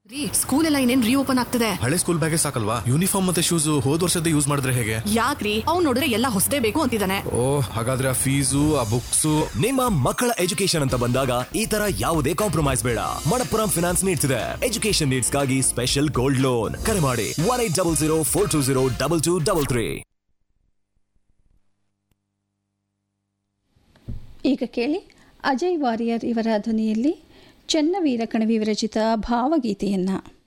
School ಎಲ್ಲ ಇನ್ನೇನ್ reopen ಆಗ್ತದೆ. ಹಳೆ ಸ್ಕೂಲ್ ಬ್ಯಾಗೇ ಸಾಕಲ್ವಾ, ಯೂನಿಫಾರ್ಮ್ ಮತ್ತೆ ಶೂಸ್ ಹೋದ್ ವರ್ಷದ ಯೂಸ್ ಮಾಡಿದ್ರೆ ಹೇಗೆ? ಯಾಕ್ರಿ ಅವ್ನು ನೋಡಿದ್ರೆ ಎಲ್ಲ ಹೊಸದೇ ಬೇಕು ಅಂತಿದ್ದಾನೆ. ಹಾಗಾದ್ರೆ ಆ ಫೀಸು ಆ ಬುಕ್ಸ್. ನಿಮ್ಮ ಮಕ್ಕಳ ಎಜುಕೇಶನ್ ಅಂತ ಬಂದಾಗ ಈ ತರ ಯಾವುದೇ ಕಾಂಪ್ರಮೈಸ್ ಬೇಡ. ಮಣಪ್ಪುರಂ ಫಿನಾನ್ಸ್ ನೀಡ್ಸ್ ಇದೆ ಎಜುಕೇಶನ್ ನೀಡ್ಸ್ ಗಾಗಿ ಸ್ಪೆಷಲ್ ಗೋಲ್ಡ್ ಲೋನ್. ಕರೆ ಮಾಡಿ 1800420223. ಈಗ ಕೇಳಿ ಅಜಯ್ ವಾರಿಯರ್ ಇವರ ಧ್ವನಿಯಲ್ಲಿ ಚೆನ್ನವೀರ ಕಣವಿ ವಿರಚಿತ ಭಾವಗೀತೆಯನ್ನು.